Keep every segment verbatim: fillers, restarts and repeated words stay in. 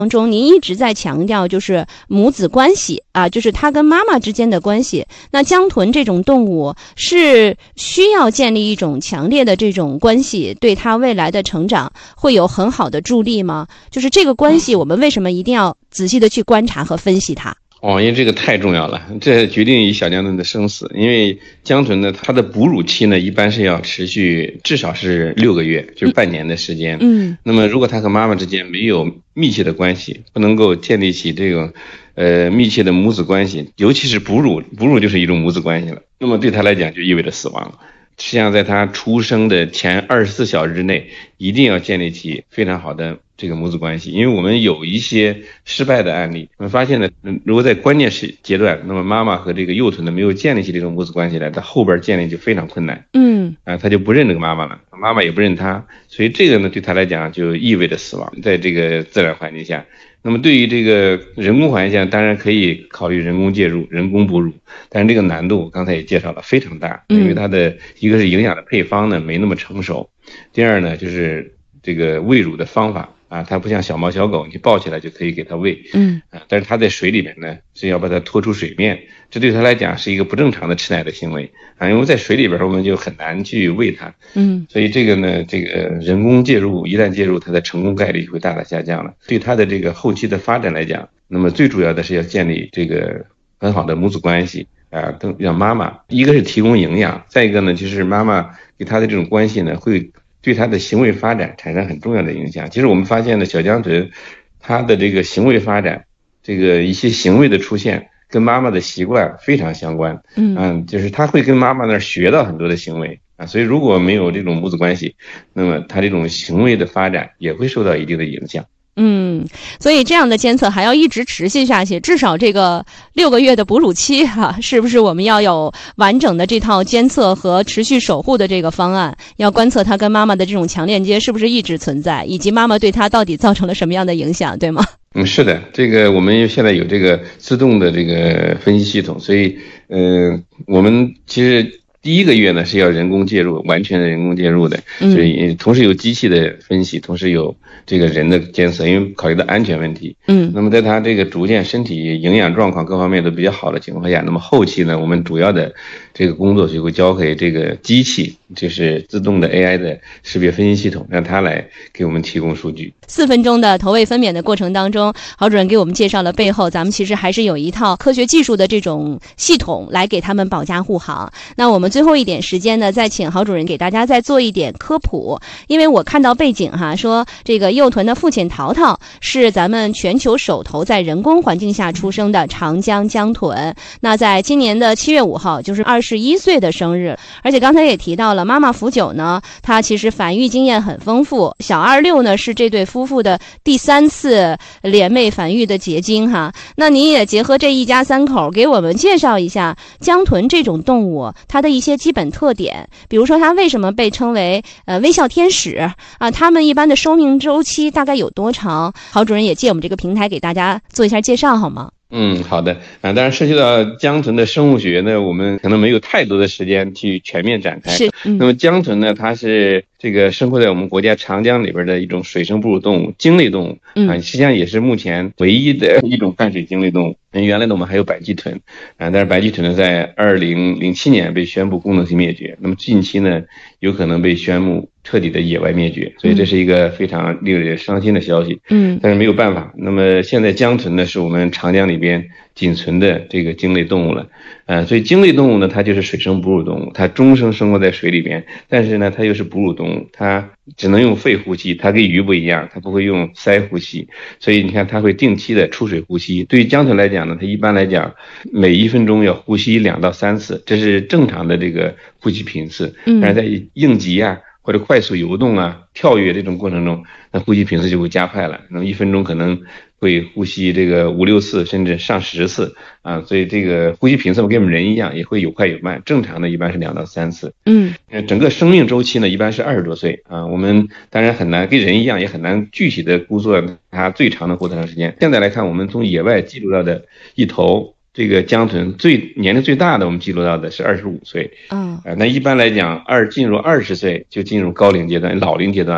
当中您一直在强调就是母子关系啊，就是他跟妈妈之间的关系。那江豚这种动物是需要建立一种强烈的这种关系，对他未来的成长会有很好的助力吗？就是这个关系我们为什么一定要仔细的去观察和分析它？ 哦，因为这个太重要了，这决定于小江豚的生死。因为江豚呢，它的哺乳期呢，一般是要持续至少是六个月，就是半年的时间。嗯，那么如果它和妈妈之间没有密切的关系，不能够建立起这种呃密切的母子关系，尤其是哺乳，哺乳就是一种母子关系了。那么对它来讲，就意味着死亡。实际上，在它出生的前二十四小时之内，一定要建立起非常好的这个母子关系。因为我们有一些失败的案例，我们发现呢，如果在关键时阶段，那么妈妈和这个幼豚呢没有建立起这种母子关系来，它后边建立就非常困难。嗯，啊，他就不认这个妈妈了，妈妈也不认他，所以这个呢对他来讲就意味着死亡，在这个自然环境下。那么对于这个人工环境下，当然可以考虑人工介入、人工哺乳，但是这个难度刚才也介绍了非常大，因为它的一个是营养的配方呢没那么成熟，第二呢就是这个喂乳的方法啊，它不像小猫小狗，你抱起来就可以给它喂，嗯，啊，但是它在水里面呢是要把它拖出水面，这对它来讲是一个不正常的吃奶的行为啊，因为在水里边我们就很难去喂它，嗯，所以这个呢，这个人工介入一旦介入，它的成功概率就会大大下降了。对它的这个后期的发展来讲，那么最主要的是要建立这个很好的母子关系啊，让妈妈一个是提供营养，再一个呢就是妈妈给它的这种关系呢会对他的行为发展产生很重要的影响。其实我们发现呢，小江豚它的这个行为发展，这个一些行为的出现跟妈妈的习惯非常相关。嗯，啊，就是他会跟妈妈那儿学到很多的行为啊，所以如果没有这种母子关系，那么他这种行为的发展也会受到一定的影响。 嗯，所以这样的监测还要一直持续下去，至少这个六个月的哺乳期哈、啊，是不是我们要有完整的这套监测和持续守护的这个方案？要观测他跟妈妈的这种强链接是不是一直存在，以及妈妈对他到底造成了什么样的影响，对吗？ 嗯，是的，这个我们现在有这个自动的这个分析系统，所以嗯、呃，我们其实第一个月呢是要人工介入，完全的人工介入的，所以同时有机器的分析，同时有这个人的监测，因为考虑到安全问题。嗯，那么在他这个逐渐身体营养状况各方面都比较好的情况下，那么后期呢，我们主要的这个工作就会交给这个机器，就是自动的 A I 的识别分析系统，让它来给我们提供数据。 四分钟的投喂分娩的过程当中，郝主任给我们介绍了背后咱们其实还是有一套科学技术的这种系统来给他们保驾护航。那我们最后一点时间呢，再请郝主任给大家再做一点科普，因为我看到背景哈，说这个幼豚的父亲淘淘是咱们全球首头在人工环境下出生的长江江豚，那在今年的七月五号就是二十一岁的生日，而且刚才也提到了妈妈福九呢，她其实繁育经验很丰富，小二六呢是这对夫妇的第三次联袂繁育的结晶哈。那您也结合这一家三口给我们介绍一下江豚这种动物它的一些基本特点，比如说它为什么被称为呃微笑天使啊？它们一般的寿命周期大概有多长？郝主任也借我们这个平台给大家做一下介绍好吗？ 嗯，好的啊。当然涉及到江豚的生物学呢，我们可能没有太多的时间去全面展开。是，嗯、那么江豚呢，它是这个生活在我们国家长江里边的一种水生哺乳动物，鲸类动物啊，实际上也是目前唯一的一种泛水鲸类动物。原来呢，我们还有白鳍豚啊，但是白鳍豚呢，在二零零七年被宣布功能性灭绝，那么近期呢，有可能被宣布彻底的野外灭绝，所以这是一个非常令人伤心的消息。嗯，但是没有办法。那么现在江豚呢，是我们长江里边仅存的这个鲸类动物了，呃，所以鲸类动物呢，它就是水生哺乳动物，它终生生活在水里边，但是呢，它又是哺乳动物，它只能用肺呼吸，它跟鱼不一样，它不会用鳃呼吸，所以你看它会定期的出水呼吸。对于江豚来讲呢，它一般来讲每一分钟要呼吸两到三次，这是正常的这个呼吸频次。但是在应急啊或者快速游动啊、跳跃这种过程中，那呼吸频次就会加快了，那么一分钟可能会呼吸这个五六次，甚至上十次啊，所以这个呼吸频次跟我们人一样，也会有快有慢，正常的一般是两到三次。嗯，整个生命周期呢，一般是二十多岁啊。我们当然很难跟人一样，也很难具体的估算它最长能活多长时间。现在来看，我们从野外记录到的一头这个江豚最年龄最大的，我们记录到的是二十五岁。嗯，啊，那一般来讲，二进入二十岁就进入高龄阶段、老龄阶段了。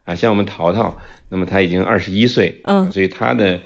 啊，像我们淘淘，那么他已经二十一岁，嗯，所以他的